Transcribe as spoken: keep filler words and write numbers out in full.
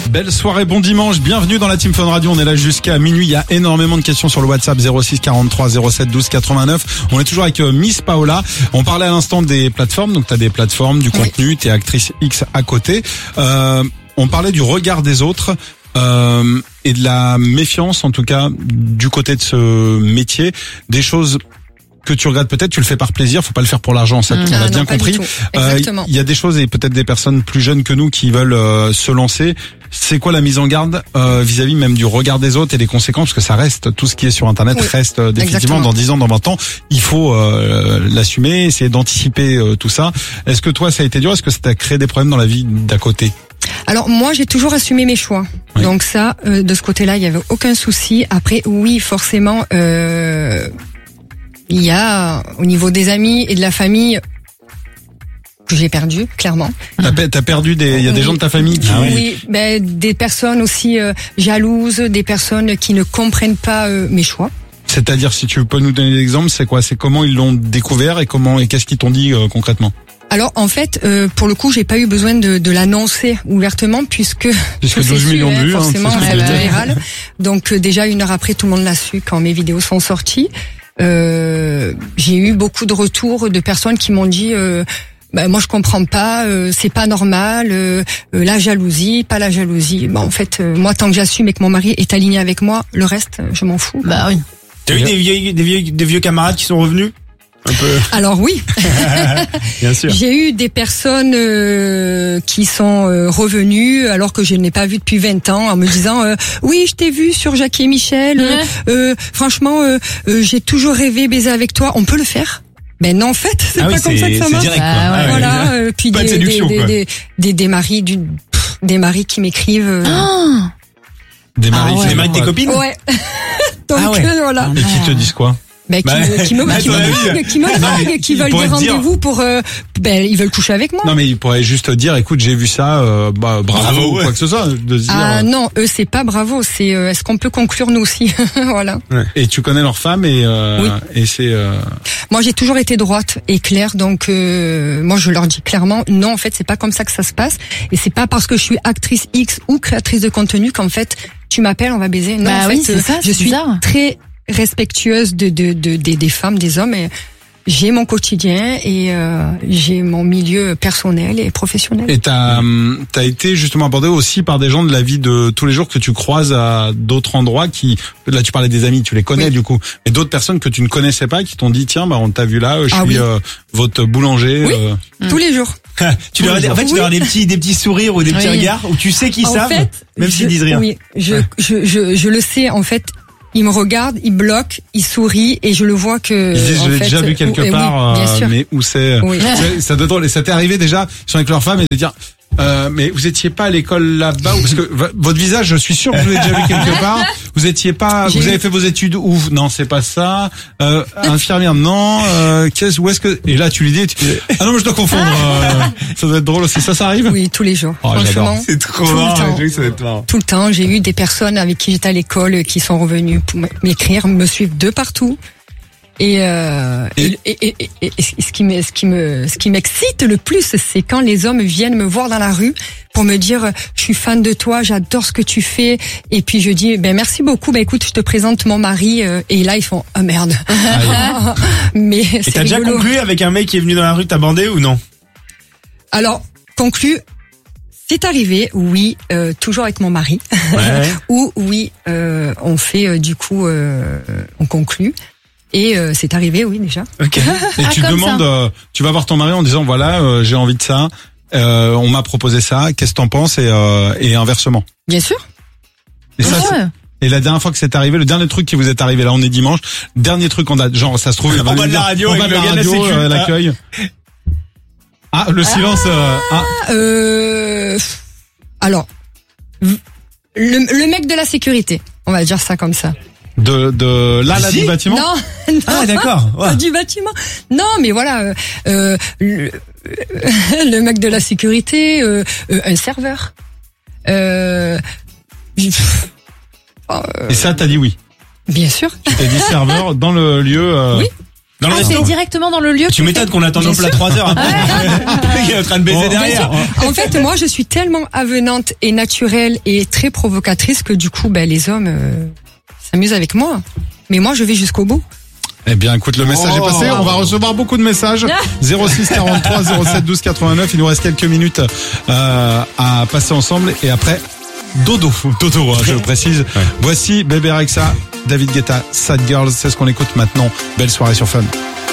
Belle soirée, bon dimanche, bienvenue dans la Team Fun Radio, on est là jusqu'à minuit, il y a énormément de questions sur le WhatsApp zéro six quarante-trois zéro sept douze quatre-vingt-neuf. On est toujours avec Miss Paola, on parlait à l'instant des plateformes, donc tu as des plateformes, du contenu, tu es actrice X à côté. Euh, on parlait du regard des autres. Euh, et de la méfiance, en tout cas, du côté de ce métier, des choses que tu regardes peut-être, tu le fais par plaisir, faut pas le faire pour l'argent, ça, mmh. on a ah, bien non, compris. Il euh, y a des choses et peut-être des personnes plus jeunes que nous qui veulent euh, se lancer. C'est quoi la mise en garde euh, vis-à-vis même du regard des autres et des conséquences, parce que ça reste, tout ce qui est sur Internet oui, reste euh, définitivement exactement. Dans dix ans, dans vingt ans, il faut euh, l'assumer, essayer d'anticiper euh, tout ça. Est-ce que toi ça a été dur? Est-ce que ça t'a créé des problèmes dans la vie d'à côté? Alors moi j'ai toujours assumé mes choix, oui. donc ça euh, de ce côté-là il y avait aucun souci. Après oui forcément euh, il y a au niveau des amis et de la famille que j'ai perdu clairement. T'as, t'as perdu des, il y a des oui. gens de ta famille qui ah, oui, oui ben, des personnes aussi euh, jalouses, des personnes qui ne comprennent pas euh, mes choix. C'est-à-dire si tu peux nous donner des exemples, c'est quoi? C'est comment ils l'ont découvert et comment et qu'est-ce qu'ils t'ont dit euh, concrètement? Alors en fait, euh, pour le coup, j'ai pas eu besoin de, de l'annoncer ouvertement puisque puisque douze millions de vues, forcément, hein, c'est viral. Donc euh, déjà une heure après, tout le monde l'a su quand mes vidéos sont sorties. Euh, j'ai eu beaucoup de retours de personnes qui m'ont dit. Euh, Ben, moi je comprends pas, euh, c'est pas normal, euh, euh, la jalousie, pas la jalousie. Bon, en fait, euh, moi tant que j'assume et que mon mari est aligné avec moi, le reste, je m'en fous. Bah oui. T'as eu des vieilles, des vieux, des vieux camarades qui sont revenus? Un peu. Alors oui. Bien sûr. J'ai eu des personnes euh, qui sont euh, revenues alors que je n'ai pas vu depuis vingt ans en me disant euh, oui je t'ai vu sur Jackie et Michel. Euh, euh, franchement, euh, euh, j'ai toujours rêvé baiser avec toi. On peut le faire? Ben non, en fait, c'est ah pas oui, comme ça que ça marche. Direct, quoi. Ah, ouais, voilà. Ouais. Euh, puis pas des, de séduction, des, quoi. Des, des, des maris du, pff, des maris qui m'écrivent. Euh... Oh des maris, ah ouais. Des maris de tes copines. Ouais. Donc ah ouais. euh, voilà. Et qui te disent quoi? Ben, qui, bah, me, qui me, bah, qui me draguent, qui me draguent, qui veulent des rendez-vous pour, euh, ben, ils veulent coucher avec moi. Non, mais ils pourraient juste dire, écoute, j'ai vu ça, euh, bah, bravo, bravo ou ouais. quoi que ce soit, de se dire. Ah, non, eux, c'est pas bravo, c'est, euh, est-ce qu'on peut conclure nous aussi? Voilà. Ouais. Et tu connais leur femme et, euh, oui. et c'est, euh... Moi, j'ai toujours été droite et claire, donc, euh, moi, je leur dis clairement, non, en fait, c'est pas comme ça que ça se passe. Et c'est pas parce que je suis actrice X ou créatrice de contenu qu'en fait, tu m'appelles, on va baiser. Non, bah en oui, fait, c'est ça, je c'est suis bizarre. très respectueuse de, de, de, de des femmes, des hommes, et j'ai mon quotidien et euh, j'ai mon milieu personnel et professionnel. Et t'as, t'as été justement abordé aussi par des gens de la vie de tous les jours que tu croises à d'autres endroits qui, là tu parlais des amis, tu les connais oui. du coup, mais d'autres personnes que tu ne connaissais pas qui t'ont dit tiens bah on t'a vu là, je ah, suis oui. euh, votre boulanger. Oui. Euh... Mmh. Tous les jours. tu leur as, en fait tu oui. leur as des petits des petits sourires ou des petits oui. regards où tu sais qu'ils en savent fait, même s'ils disent rien. Oui, je, je je je le sais en fait. Il me regarde, il bloque, il sourit et je le vois que. Ils disent, je l'ai déjà vu quelque où, part, oui, euh, mais où c'est oui. Ça doit drôle. Et ça t'est arrivé déjà, ils sont avec leur femme et de dire, euh, mais vous étiez pas à l'école là-bas parce que v- votre visage, je suis sûr que vous l'avez déjà vu quelque part. Vous étiez pas, J'ai vous avez fait vos études où? Non, c'est pas ça. Euh, infirmière, non. Euh, qu'est-ce, où est-ce que? Et là, tu lui dis, tu... ah non, mais je dois confondre. Euh, ça doit être drôle aussi. Ça, ça arrive? Oui, tous les jours. Oh, franchement, c'est trop marrant. Tout, ça va être marrant. Tout le temps, j'ai eu des personnes avec qui j'étais à l'école qui sont revenues pour m'écrire, me suivre de partout. Et, euh, et, et, et, et, et ce qui me, ce qui me, ce qui m'excite le plus, c'est quand les hommes viennent me voir dans la rue pour me dire, je suis fan de toi, j'adore ce que tu fais. Et puis je dis, ben merci beaucoup. Ben écoute, je te présente mon mari. Et là ils font, ah oh, merde. Ah, mais et c'est t'as rigolo. déjà conclu avec un mec qui est venu dans la rue t'as bandé ou non? Alors conclu. C'est arrivé, oui, euh, toujours avec mon mari. Ouais. Ou oui, euh, on fait euh, du coup, euh, on conclut. Et euh, c'est arrivé, oui, déjà. Ok. Et ah, tu demandes, euh, tu vas voir ton mari en disant voilà, euh, j'ai envie de ça, euh, on m'a proposé ça, qu'est-ce que t'en penses et, euh, et inversement. Bien sûr. Et ça, ouais. Et la dernière fois que c'est arrivé, le dernier truc qui vous est arrivé, là on est dimanche, dernier truc en date, genre ça se trouve, en bas de la radio, en bas de la radio, euh, l'accueil. Ah, le silence. Euh, ah, euh, alors, le, le mec de la sécurité, on va dire ça comme ça. De de là, là du bâtiment. Non, non, ah d'accord. Ouais. Du bâtiment. Non, mais voilà, euh, le, le mec de la sécurité, euh, euh, un serveur. Euh, euh, Et ça, t'as dit oui. Bien sûr. Tu t'es dit serveur dans le lieu. Euh... Oui. Dans le ah, resto. C'est directement dans le lieu. Tu m'étonnes qu'on attend nos plats trois heures après. Il est en train de baiser oh, derrière. En fait, moi, je suis tellement avenante et naturelle et très provocatrice que du coup, ben, les hommes euh, s'amusent avec moi. Mais moi, je vais jusqu'au bout. Eh bien, écoute, le message oh, est passé. On va recevoir beaucoup de messages. zéro six quarante-trois zéro sept douze quatre-vingt-neuf. Il nous reste quelques minutes euh, à passer ensemble. Et après, dodo. Dodo, hein, je le précise. Ouais. Voici Bébé Rexha, David Guetta, Sad Girls. C'est ce qu'on écoute maintenant. Belle soirée sur Fun.